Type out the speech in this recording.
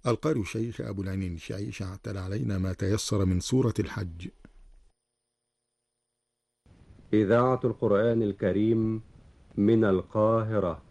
القارئ الشيخ أبو العينين الشعيش اعتلى علينا ما تيسر من سورة الحج. إذاعة القرآن الكريم من القاهرة.